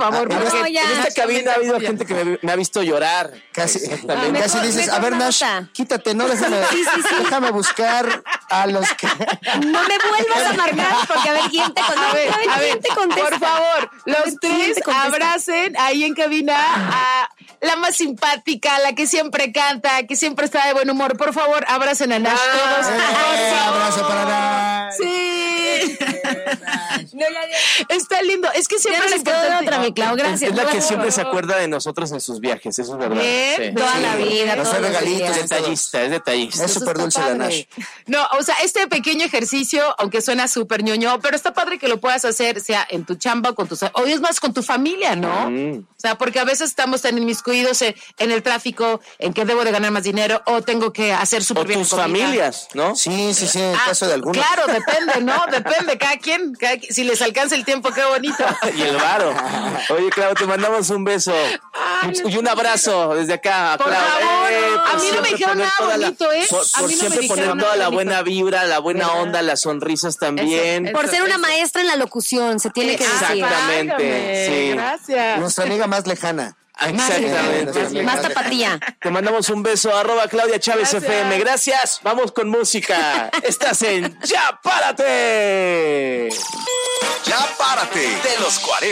favor. En esta cabina ha habido gente que me ha visto llorar. Casi dices, a ver, Nash, quítate, no, déjame buscar a los que... No me vuelvas a marcar, porque a ver quién te contesta. A ver, por favor, los tres abracen ahí en cabina a la más simpática, la que siempre canta, que siempre está de buen humor. Por favor, abracen a Nash todos. Abrazo para Nash. Sí. Está lindo. Es que siempre les quedó de otra, mi Clau. Gracias. Es la que siempre se acuerda de nosotros en sus viajes, eso es verdad. Sí. Toda la vida, Los todos los regalitos, días. Es detallista. Es súper dulce la Nash. No, o sea, este pequeño ejercicio, aunque suena súper ñoño, pero está padre que lo puedas hacer, sea en tu chamba o con tus... O es más, con tu familia, ¿no? O sea, porque a veces estamos tan inmiscuidos en el tráfico, en que debo de ganar más dinero, o tengo que hacer súper bien. O tus familias, ¿no? Sí, en el caso de algunos. Claro, depende, ¿no? Depende, cada quien, si les alcanza el tiempo, qué bonito. Y el varo. Oye, Clau, te mandamos un beso. Y un abrazo desde acá, Por Clau. favor, a mí no me dijeron nada bonito, ¿eh? Por siempre poner toda la buena vibra, la buena onda, las sonrisas también. Por ser una maestra en la locución, se tiene que decir. Exactamente, sí. Gracias. Nuestra amiga más lejana. Exactamente. Más tapatía. Te mandamos un beso, @Claudia Chávez FM. Gracias. Vamos con música. Estás en Ya Párate. Ya Párate de los 40.